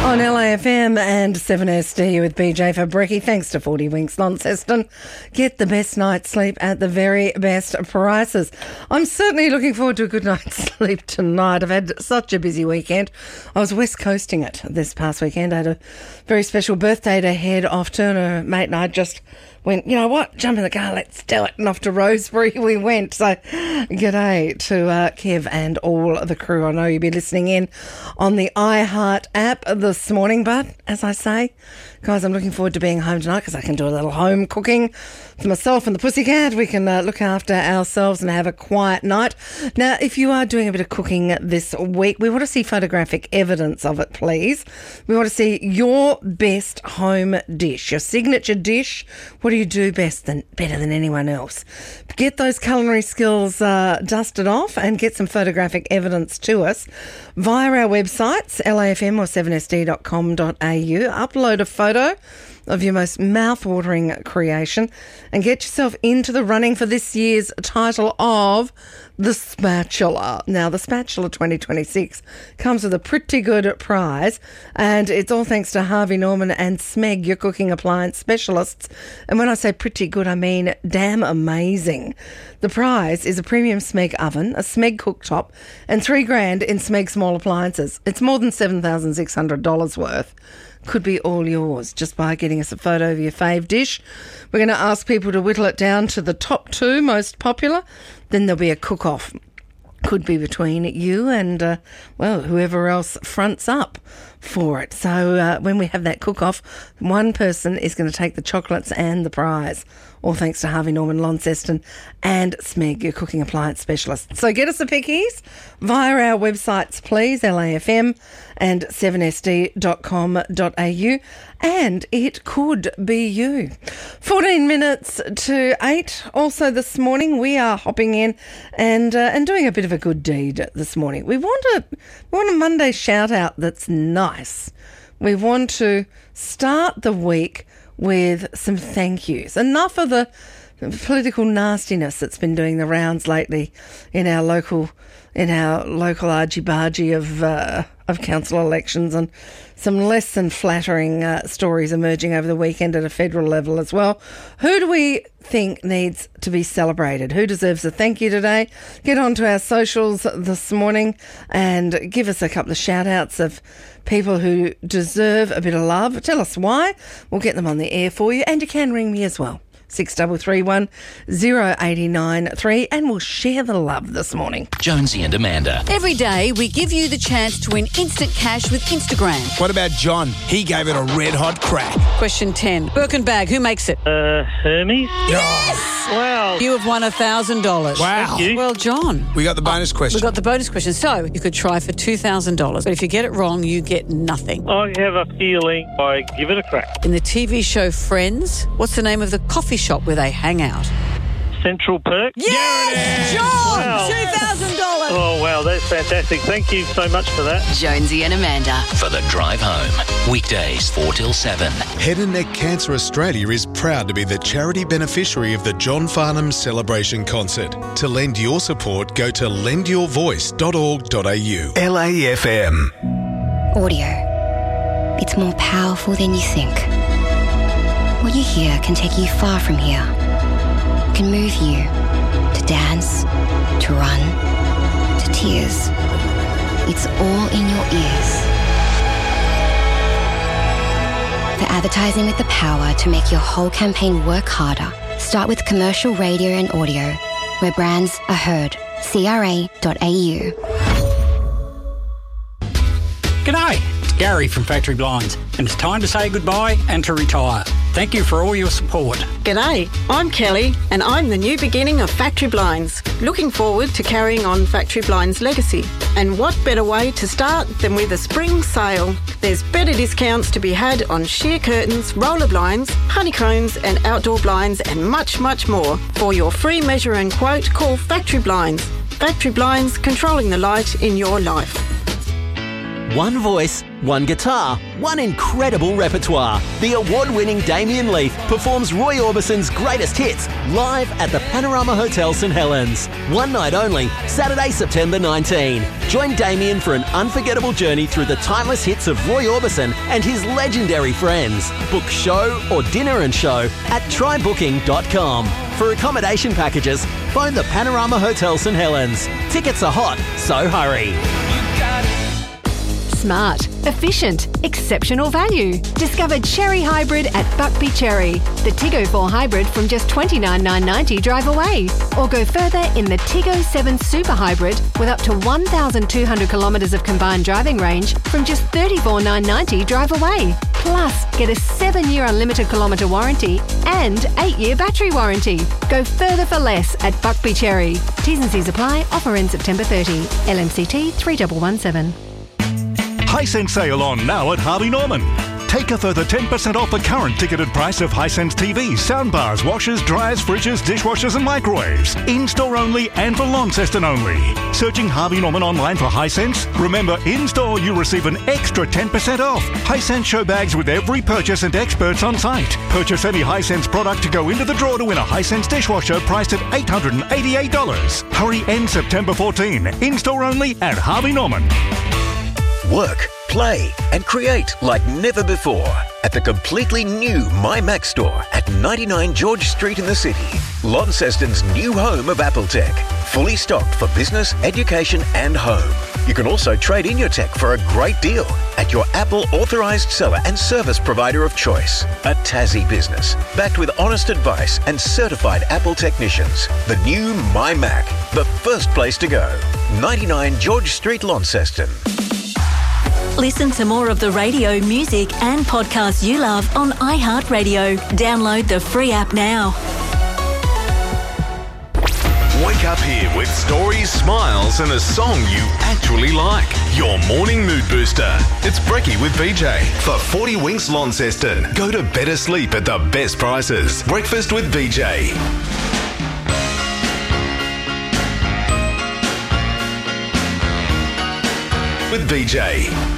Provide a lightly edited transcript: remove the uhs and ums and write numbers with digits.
On LAFM and 7SD with BJ Fabricki. Thanks to 40 Winks Launceston. Get the best night's sleep at the very best prices. I'm certainly looking forward to a good night's sleep tonight. I've had such a busy weekend. I was west coasting it this past weekend. I had a very special birthday to head off to, and a mate and I just went, you know what, jump in the car, let's do it. And off to Rosebery we went. So g'day to Kev and all the crew. I know you'll be listening in on the iHeart app this morning. But as I say, guys, I'm looking forward to being home tonight because I can do a little home cooking for myself and the pussycat. We can look after ourselves and have a quiet night. Now, if you are doing a bit of cooking this week, we want to see photographic evidence of it, please. We want to see your best home dish, your signature dish. What do you do better than anyone else? Get those culinary skills dusted off and get some photographic evidence to us via our websites, LAFM or 7sd.com.au. Upload a photo of your most mouth-watering creation and get yourself into the running for this year's title of the Spatula. Now, the Spatula 2026 comes with a pretty good prize, and it's all thanks to Harvey Norman and Smeg, your cooking appliance specialists. And when I say pretty good, I mean damn amazing. The prize is a premium Smeg oven, a Smeg cooktop, and $3,000 in Smeg small appliances. It's more than $7,600 worth. Could be all yours just by getting us a photo of your fave dish. We're going to ask people to whittle it down to the top 2 most popular. Then there'll be a cook-off. Could be between you and, whoever else fronts up for it. So when we have that cook-off, one person is going to take the chocolates and the prize. All thanks to Harvey Norman, Launceston and Smeg, your cooking appliance specialist. So get us the pickies via our websites, please, LAFM and 7sd.com.au. And it could be you. 14 minutes to 8. Also this morning, we are hopping in and doing a bit of a good deed this morning. We want a Monday shout-out that's nice. We want to start the week with some thank yous. Enough of the political nastiness that's been doing the rounds lately in our local argy-bargy of council elections, and some less than flattering stories emerging over the weekend at a federal level as well. Who do we think needs to be celebrated? Who deserves a thank you today? Get onto our socials this morning and give us a couple of shout-outs of people who deserve a bit of love. Tell us why. We'll get them on the air for you, and you can ring me as well. 6331 089 3, and we'll share the love this morning. Jonesy and Amanda. Every day we give you the chance to win instant cash with Instagram. What about John? He gave it a red hot crack. Question 10. Birkin bag, who makes it? Hermes. Yes! Wow. You have won $1,000. Wow. Thank you. Well, John. We got the bonus question. We got the bonus question. So you could try for $2,000, but if you get it wrong, you get nothing. I have a feeling I give it a crack. In the TV show Friends, what's the name of the coffee shop where they hang out? Central Perk. Yes, John! Wow. $2,000. Oh, wow, that's fantastic. Thank you so much for that. Jonesy and Amanda. For the drive home. Weekdays 4 till 7. Head and Neck Cancer Australia is proud to be the charity beneficiary of the John Farnham Celebration Concert. To lend your support, go to lendyourvoice.org.au. LAFM. Audio. It's more powerful than you think. What you hear can take you far from here. Can move you to dance, to run, to tears. It's all in your ears. For advertising with the power to make your whole campaign work harder, start with commercial radio and audio, where brands are heard. CRA.au. G'day, it's Gary from Factory Blinds, and it's time to say goodbye and to retire. Thank you for all your support. G'day, I'm Kelly and I'm the new beginning of Factory Blinds. Looking forward to carrying on Factory Blinds' legacy. And what better way to start than with a spring sale? There's better discounts to be had on sheer curtains, roller blinds, honeycombs and outdoor blinds and much, much more. For your free measure and quote, call Factory Blinds. Factory Blinds, controlling the light in your life. One voice, one guitar, one incredible repertoire. The award-winning Damien Leith performs Roy Orbison's greatest hits live at the Panorama Hotel St Helens. One night only, Saturday, September 19. Join Damien for an unforgettable journey through the timeless hits of Roy Orbison and his legendary friends. Book show or dinner and show at trybooking.com. For accommodation packages, phone the Panorama Hotel St Helens. Tickets are hot, so hurry. Smart, efficient, exceptional value. Discover Cherry Hybrid at Buckby Cherry. The Tiggo 4 Hybrid from just $29,990 drive away. Or go further in the Tiggo 7 Super Hybrid with up to 1,200 kilometres of combined driving range from just $34,990 drive away. Plus, get a 7-year unlimited kilometre warranty and 8-year battery warranty. Go further for less at Buckby Cherry. T's and C's apply. Offer ends September 30. LMCT 3117. Hisense sale on now at Harvey Norman. Take a further 10% off the current ticketed price of Hisense TVs, soundbars, washers, dryers, fridges, dishwashers and microwaves. In-store only and for Launceston only. Searching Harvey Norman online for Hisense? Remember, in-store you receive an extra 10% off. Hisense show bags with every purchase and experts on site. Purchase any Hisense product to go into the draw to win a Hisense dishwasher priced at $888. Hurry, end September 14. In-store only at Harvey Norman. Work, play and create like never before at the completely new My Mac store at 99 George Street in the city. Launceston's new home of Apple Tech. Fully stocked for business, education and home. You can also trade in your tech for a great deal at your Apple authorised seller and service provider of choice. A Tassie business, backed with honest advice and certified Apple technicians. The new My Mac, the first place to go. 99 George Street, Launceston. Listen to more of the radio, music and podcasts you love on iHeartRadio. Download the free app now. Wake up here with stories, smiles and a song you actually like. Your morning mood booster. It's Brekkie with BJ. For 40 Winks Launceston. Go to better sleep at the best prices. Breakfast with BJ. With BJ.